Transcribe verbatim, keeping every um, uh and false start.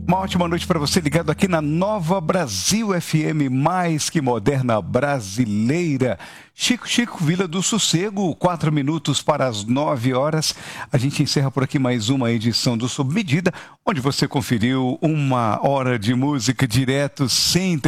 Uma ótima noite para você ligado aqui na Nova Brasil F M, mais que moderna brasileira. Chico Chico, Vila do Sossego, quatro minutos para as nove horas. A gente encerra por aqui mais uma edição do Sob Medida, onde você conferiu uma hora de música direto, sem